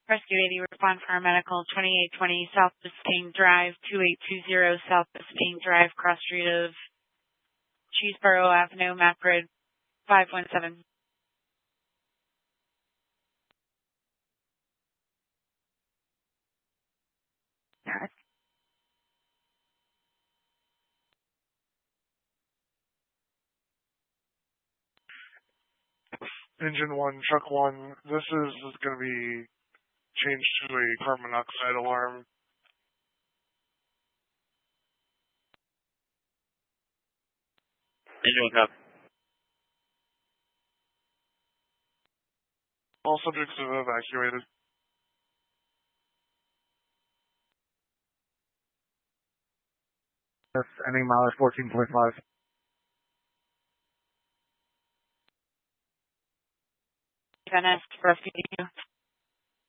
Rescue 80, respond paramedical 2820 South Biscayne Drive, 2820 South Biscayne Drive, cross street of Cheeseboro Avenue, map grid 517. Engine 1, truck 1, this is going to be changed to a carbon monoxide alarm. Engine 1, copy. All subjects have evacuated. That's ending mileage 14.5. Venice, rescue.